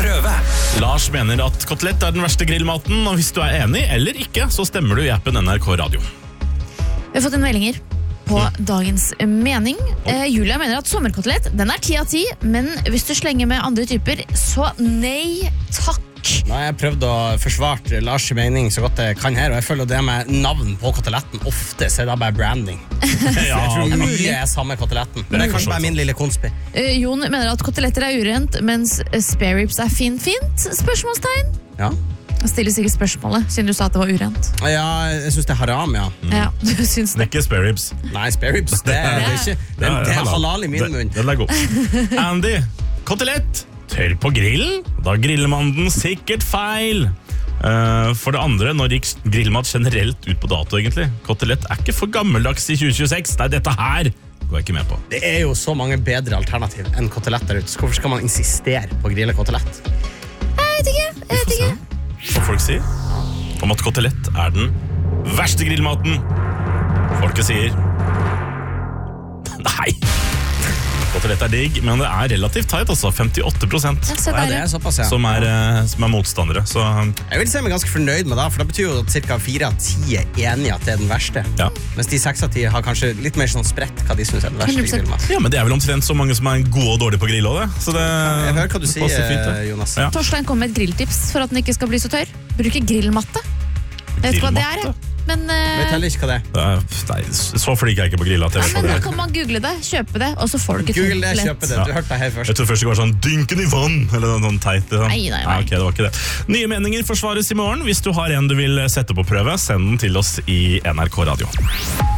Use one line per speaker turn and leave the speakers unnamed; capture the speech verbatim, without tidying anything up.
prøve.
Lars mener at kotelett er den verste grillmaten, og hvis du er enig eller ikke, så stemmer du i appen N R K Radio.
Vi har fått en meldinger på dagens mening. Eh, Julia mener at sommerkotelett, den er ti av ti, men hvis du slenger med andre typer, så nei takk.
Nå har jeg prøvd å forsvare Lars' mening så godt jeg kan her, og jeg føler det med navn på koteletten ofte, så er det bare branding.
Ja,
Jeg tror mye er samme koteletten. Det er kanskje bare min lille konspi.
Eh, Jon mener at koteletter er urent, mens spare ribs er fint fint? Spørsmålstegn.
Ja.
Jeg stiller sikkert spørsmålet, siden du sa at det var urent.
Ja, jeg synes det er haram, ja.
Ja, du syns
Det er
det.
ikke spare ribs.
Nei, spare ribs, det er, det er ikke det er, det er halal i min munn.
Den er god. Andy, kotelett, tørr på grillen? Da griller man den sikkert feil. Uh, for det andre, når gikk grillmat generelt ut på dato egentlig? Kotelett er ikke for gammeldags i tjue tjueseks. Nei, dette her går jeg ikke med på.
Det er jo så mange bedre alternativ enn kotelett der ute, så hvorfor skal man insistere på å grille kotelett?
Jeg vet ikke, jeg vet ikke.
Hva folk sier om at kotelett er den verste grillmaten. Folket sier nei. Kotelett er digg, men det er relativt teit, altså. femtiåtte prosent
Ja, se
Ja,
der,
det
ja.
er såpass, ja.
som er, eh, som er motstandere. Så
Jeg vil si meg ganske fornøyd med det, for det betyr jo at cirka fire av ti er enige at det er den verste.
ja.
Mens de seks av ti har kanskje litt mer sånn spredt hva de synes er den verste
hundre prosent.
grillmat.
ja, men det er vel omtrent så mange som er gode og dårlige på grill også, det. Så det
Jeg hører hva du
det
sier,
passer fint, det.
Jonas.
Ja.
Torstein kom med et grilltips for at den ikke skal bli så tørr. Bruke grillmatte. Jeg vet ikke hva det er, jeg. Men, eh,
Vet heller ikke hva det er.
Det er, nei, så flink er jeg ikke på grill at jeg
ja,
vet hva
men
det
da
er.
kan man google det, kjøpe det, og så får du ikke
Google det,
tørr
kjøpe det.
Ja.
Du hørte det her først.
Jeg tror først det var sånn dynken i vann, eller noe, noe teit. Sånn.
Nei, nei, nei.
ok, det var ikke det. Nye meninger forsvares i morgen. Hvis du har en du vil sette på prøve, send den til oss i N R K Radio.